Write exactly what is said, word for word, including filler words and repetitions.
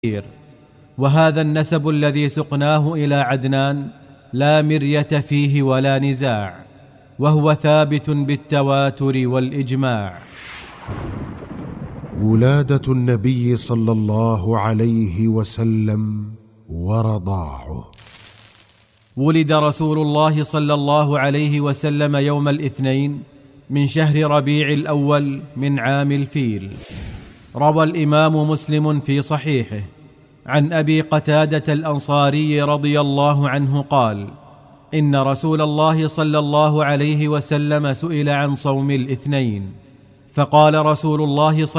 وهذا النسب الذي سقناه إلى عدنان لا مرية فيه ولا نزاع، وهو ثابت بالتواتر والإجماع. ولادة النبي صلى الله عليه وسلم ورضاعه. ولد رسول الله صلى الله عليه وسلم يوم الاثنين من شهر ربيع الأول من عام الفيل. روى الإمام مسلم في صحيحه عن أبي قتادة الأنصاري رضي الله عنه قال: إن رسول الله صلى الله عليه وسلم سئل عن صوم الاثنين، فقال رسول الله صلى